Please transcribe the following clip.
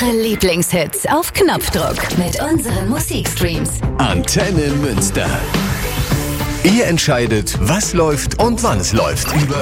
Eure Lieblingshits auf Knopfdruck mit unseren Musikstreams. Antenne Münster. Ihr entscheidet, was läuft und wann es läuft.